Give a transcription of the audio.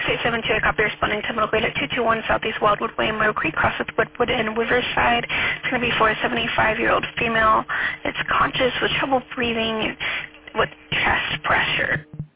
687 copy responding to Middle Grade at 221 Southeast Wildwood Way, Meadow Creek, cross with Woodwood and Riverside. It's going to be for a 75-year-old female. It's conscious with trouble breathing with chest pressure.